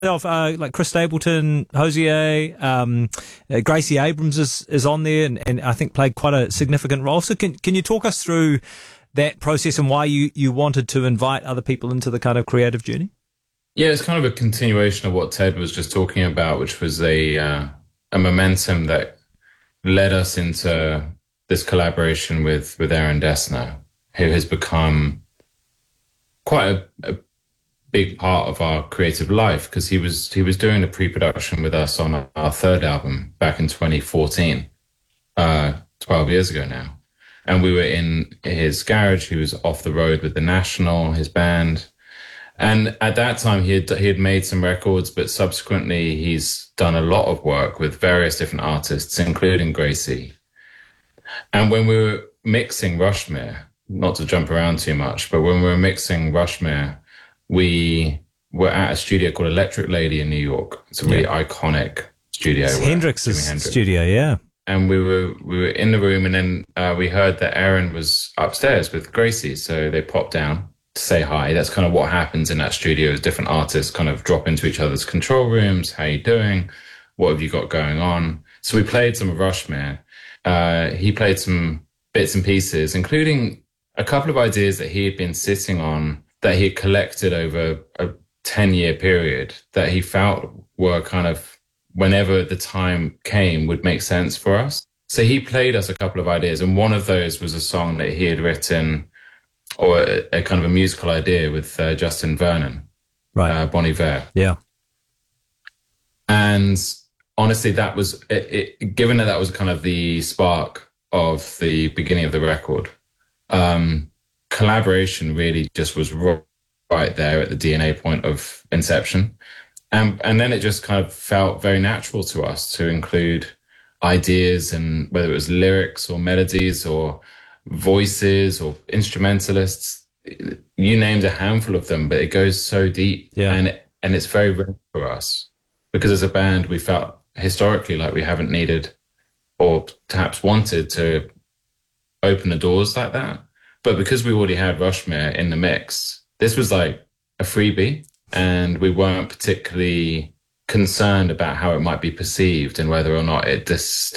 of like Chris Stapleton, Hosier, Gracie Abrams is on there, and I think played quite a significant role. So can you talk us through that process and why you wanted to invite other people into the kind of creative journey? Yeah, it's kind of a continuation of what Ted was just talking about, which was a momentum that led us into this collaboration with Aaron Dessner, who has become quite a big part of our creative life, because he was doing the pre-production with us on our third album back in 2014, 12 years ago now. And we were in his garage. He was off the road with The National, his band. And at that time, he had made some records, but subsequently he's done a lot of work with various different artists, including Gracie. And when we were mixing Rushmere, not to jump around too much, but when we were mixing Rushmere, we were at a studio called Electric Lady in New York. It's a really iconic studio. It's Hendrix's studio, yeah. And we were in the room, and then we heard that Aaron was upstairs with Gracie. So they popped down to say hi. That's kind of what happens in that studio, is different artists kind of drop into each other's control rooms. How you doing? What have you got going on? So we played some of Rushmere. He played some bits and pieces, including a couple of ideas that he had been sitting on, that he had collected over a 10-year period, that he felt were kind of, whenever the time came, would make sense for us. So he played us a couple of ideas, and one of those was a song that he had written, or a kind of a musical idea with Justin Vernon, right? Bon Iver. Yeah. And honestly, that was, given that was kind of the spark of the beginning of the record, collaboration really just was right there at the DNA point of inception. And then it just kind of felt very natural to us to include ideas, and whether it was lyrics or melodies or voices or instrumentalists, you named a handful of them, but it goes so deep. Yeah. And it's very rare for us, because as a band, we felt historically like we haven't needed or perhaps wanted to open the doors like that. But because we already had Rushmere in the mix, this was like a freebie, and we weren't particularly concerned about how it might be perceived and whether or not it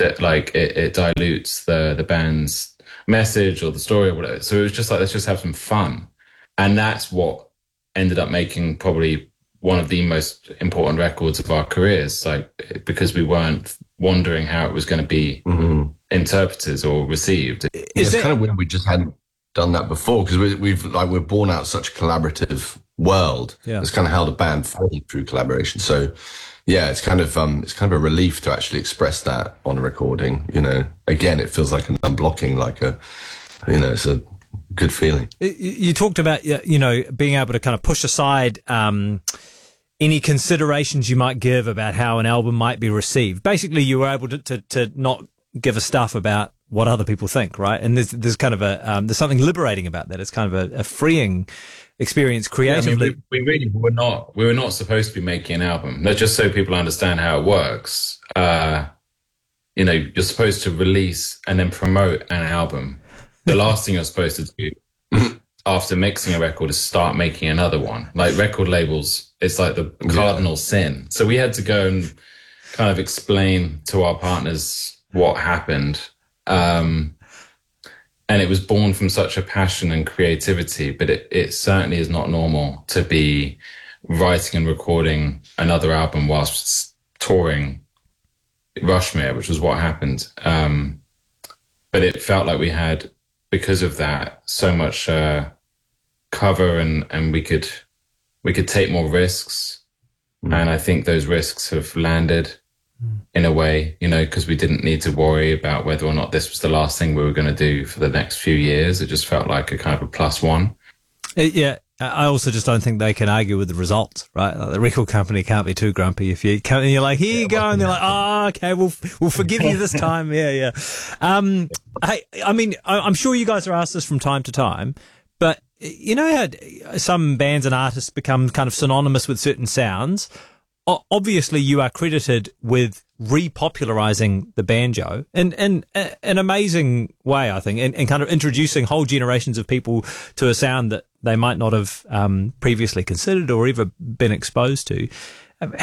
dilutes the band's message or the story or whatever. So it was just like, let's just have some fun. And that's what ended up making probably one of the most important records of our careers, like, because we weren't wondering how it was going to be interpreted or received. It's kind of weird we just hadn't done that before, because we're born out of such a collaborative world. Yeah. It's kind of how the band formed through collaboration. So yeah, it's kind of a relief to actually express that on a recording. You know, again, it feels like an unblocking, it's a good feeling. You talked about, being able to kind of push aside any considerations you might give about how an album might be received. Basically, you were able to not give a stuff about what other people think, right? And there's kind of there's something liberating about that. It's kind of a freeing experience creatively. Yeah, we really were not supposed to be making an album. That's just so people understand how it works. You're supposed to release and then promote an album. The last thing you're supposed to do after mixing a record is start making another one. Like record labels, it's like the cardinal sin. So we had to go and kind of explain to our partners what happened. And it was born from such a passion and creativity, but it certainly is not normal to be writing and recording another album whilst touring Rushmere, which was what happened. But it felt like we had, because of that, so much cover, and we could take more risks. And I think those risks have landed in a way, because we didn't need to worry about whether or not this was the last thing we were going to do for the next few years. It just felt like a kind of a plus one. Yeah. I also just don't think they can argue with the results, right? Like the record company can't be too grumpy if you come and you're like, here you go. And they're like, oh, okay, we'll forgive you this time. Yeah. I'm sure you guys are asked this from time to time, but you know how some bands and artists become kind of synonymous with certain sounds? Obviously, you are credited with repopularizing the banjo in an amazing way, I think, and kind of introducing whole generations of people to a sound that they might not have previously considered or ever been exposed to.